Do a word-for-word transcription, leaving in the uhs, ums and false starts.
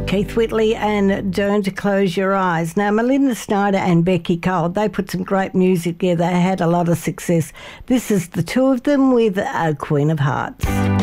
Keith Whitley and Don't Close Your Eyes. Now, Melinda Snyder and Becky Cole, they put some great music together. They had a lot of success. This is the two of them with uh, Queen of Hearts.